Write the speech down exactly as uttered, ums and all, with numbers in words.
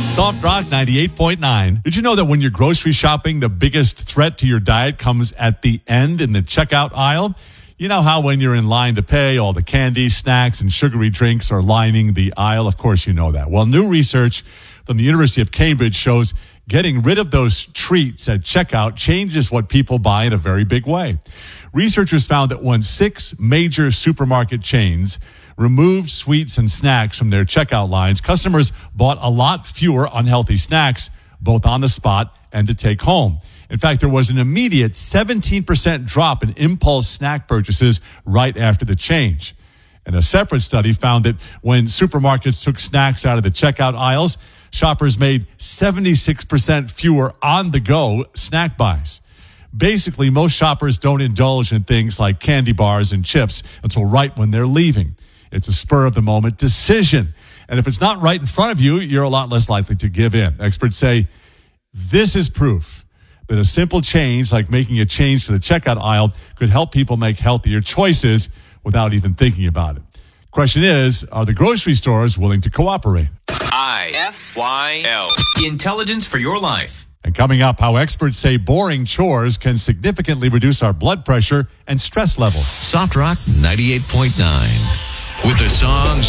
Soft Rock ninety-eight point nine. Did you know that when you're grocery shopping, the biggest threat to your diet comes at the end in the checkout aisle? You know how when you're in line to pay, all the candy, snacks, and sugary drinks are lining the aisle? Of course you know that. Well, new research from the University of Cambridge shows getting rid of those treats at checkout changes what people buy in a very big way. Researchers found that when six major supermarket chains removed sweets and snacks from their checkout lines, customers bought a lot fewer unhealthy snacks, both on the spot and to take home. In fact, there was an immediate seventeen percent drop in impulse snack purchases right after the change. And a separate study found that when supermarkets took snacks out of the checkout aisles, shoppers made seventy-six percent fewer on-the-go snack buys. Basically, most shoppers don't indulge in things like candy bars and chips until right when they're leaving. It's a spur-of-the-moment decision. And if it's not right in front of you, you're a lot less likely to give in. Experts say this is proof that a simple change, like making a change to the checkout aisle, could help people make healthier choices without even thinking about it. Question is, are the grocery stores willing to cooperate? I F Y L. Intelligence for your life. And coming up, how experts say boring chores can significantly reduce our blood pressure and stress levels. Soft Rock ninety-eight point nine. With the songs